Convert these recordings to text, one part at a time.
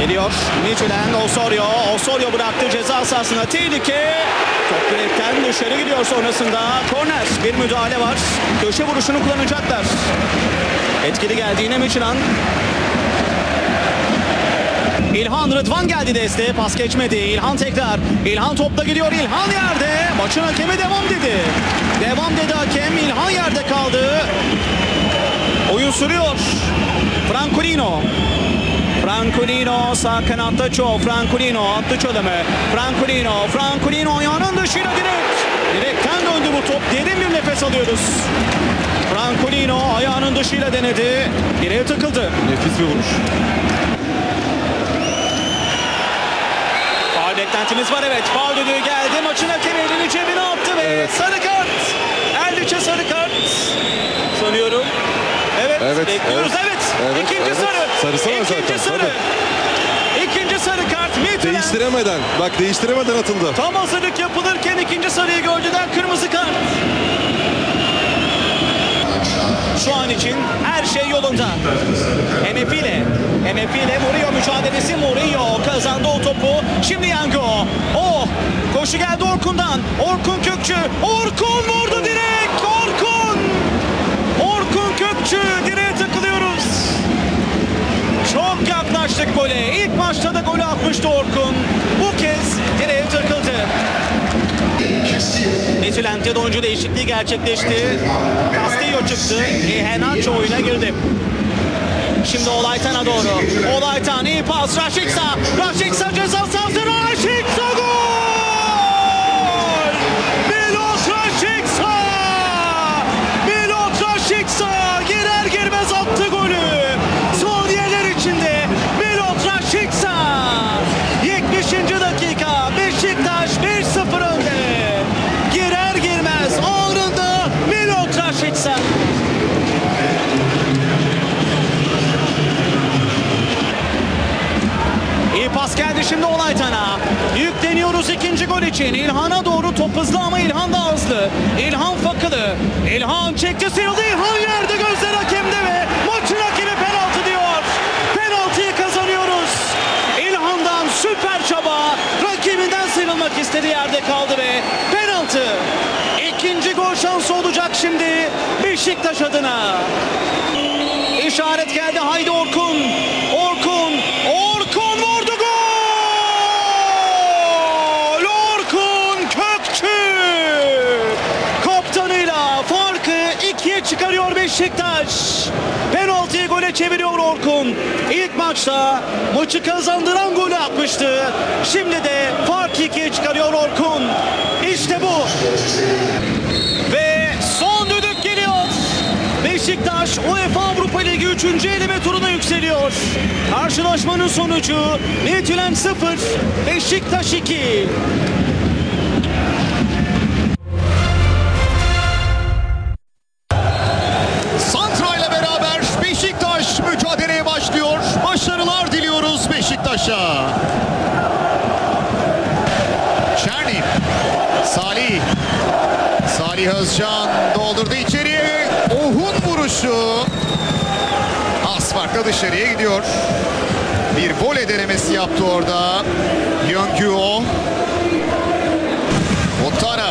Geliyor. Midtjylland, Osorio bıraktı ceza sahasına. Tehlike. Top direkten dışarı gidiyor sonrasında. Korner. Bir müdahale var. Köşe vuruşunu kullanacaklar. Etkili geldi yine Midtjylland. İlhan Rıdvan geldi desteğe. Pas geçmedi. İlhan tekrar. İlhan topla gidiyor. İlhan yerde. Maçın hakemi devam dedi. Devam dedi hakem. İlhan yerde kaldı. Oyun sürüyor. Francolino sağ kanatta Francolino attı çalımı. Francolino ayağının dışıyla direkten döndü bu top. Derin bir nefes alıyoruz. Francolino ayağının dışıyla denedi. Direğe takıldı. Nefis bir vuruş. Faul beklentimiz var, evet. Faul düdüğü geldi. Maçın hakemi elini cebine attı ve sarı kart. Erliç'e sarı kart sanıyorum. Evet, bekliyoruz. Evet. İkinci sarı. Sarısı var zaten. İkinci sarı. İkinci sarı kart. Midtjylland. Değiştiremeden atıldı. Tam hazırlık yapılırken ikinci sarıyı gördüler. Kırmızı kart. Şu an için her şey yolunda. Emefiele Murillo mücadelesi. Murillo kazandı o topu. Şimdi Yango. Koşu geldi Orkun'dan. Orkun Kökçü. Orkun vurdu direkt. Orkun Kökçü. Direğe takılıyoruz. Çok yaklaştık gole. İlk maçta da golü atmıştı Orkun. Bu kez direğe takıldı. Midtjylland'de oyuncu değişikliği gerçekleşti. Castillo çıktı. Henacho oyuna girdi. Şimdi Olaytan'a doğru. Olaytan iyi pas. Rashica ceza sahası. Rashica gol! Milot Rashica girer girmez attı golü. Saniyeler içinde Milot Rashica. 70. dakika. Beşiktaş 1-0 önde. Girer girmez anında Milot Rashica. İyi pas geldi şimdi Olaytan'a. Yükleniyoruz ikinci gol için. İlhan'a doğru top hızlı ama İlhan da hızlı. İlhan Fakılı. İlhan çekti, sıyrıldı. İlhan yerde, gözler hakemde ve maçın hakemi penaltı diyor. Penaltıyı kazanıyoruz. İlhan'dan süper çaba. Rakibinden sıyrılmak istedi, yerde kaldı ve penaltı. İkinci gol şansı olacak şimdi Beşiktaş adına. İşaret geldi. Haydi Orkun vurdu, gol! Orkun Kökçü kaptanıyla farkı 2'ye çıkarıyor Beşiktaş. Penaltıyı gole çeviriyor Orkun. İlk maçta maçı kazandıran golü atmıştı. Şimdi de farkı 2'ye çıkarıyor Orkun. İşte bu. Ve son düdük geliyor. Beşiktaş UEFA Avrupa Ligi 3. eleme turuna yükseliyor. Karşılaşmanın sonucu Midtjylland 0, Beşiktaş 2. Santra ile beraber Beşiktaş mücadeleye başlıyor. Başarılar diliyoruz Beşiktaş'a. Çerni, Salih Özcan doldurdu içeriye. Ohun vuruşu az farkla dışarıya gidiyor. Bir voley denemesi yaptı orada Yöngüo. Otara.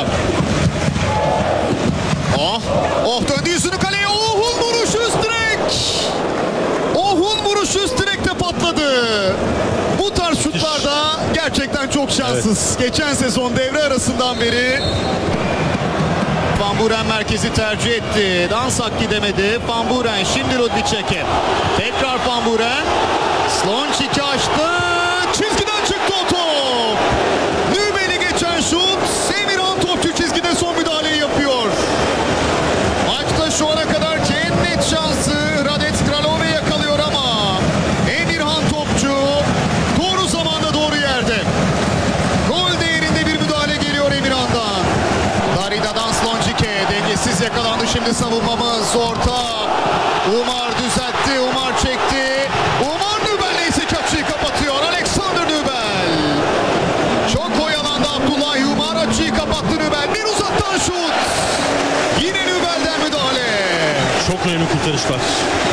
Döndü yüzünü kaleye. Ohun vuruşu üst direk. Ohun vuruşu üst direkte patladı. Bu tarz şutlarda gerçekten çok şanssız. Evet. Geçen sezon devre arasından beri Van Buren merkezi tercih etti. Dansak gidemedi. Van Buren şimdi Ludwig'e. Tekrar Van Buren. Slončic'i açtı. Çizgiden çıktı o top. Nübel'i geçen şut. Emirhan Topçu çizgide son müdahaleyi yapıyor. Maçta şu ana kadar en net şansı Radek Kralove yakalıyor ama Emirhan Topçu doğru zamanda doğru yerde. Gol değerinde bir müdahale geliyor Emirhan'dan. Darida'dan Slončic'e dengesiz yakalandı şimdi savunmamız. Orta. Umar düzeltti. Umar çekti. Umar Nübel ise açıyı kapatıyor. Alexander Nübel. Çok oyalandı Abdullah Umar. Açıyı kapattı Nübel. Bir uzaktan şut. Yine Nübel'den müdahale. Çok önemli kurtarışlar.